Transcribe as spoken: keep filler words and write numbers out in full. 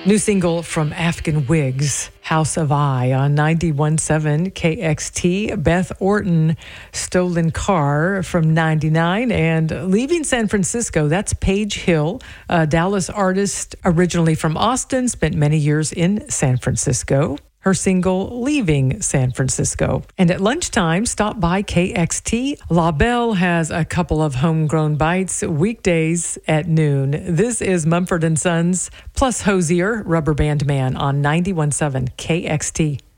New single from Afghan Wigs, House of I on ninety-one point seven K X T. Beth Orton, Stolen Car from ninety-nine. And Leaving San Francisco, that's Paige Hill, a Dallas artist originally from Austin, spent many years in San Francisco. Her single, Leaving San Francisco. And at lunchtime, stop by K X T. La Belle has a couple of homegrown bites weekdays at noon. This is Mumford and Sons plus Hosier, Rubber Band Man on ninety-one point seven K X T.